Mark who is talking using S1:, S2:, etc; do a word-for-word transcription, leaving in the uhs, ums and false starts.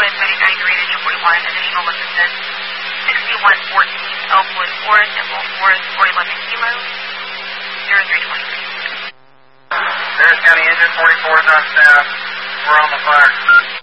S1: with thirty-nine-degree to two forty-one, additional assistance, sixty-one fourteen Elkwood Forest, Emerald Forest, four eleven Kilo, zero three twenty-three.
S2: Harris County Engine forty-four is on staff. We're on the fire.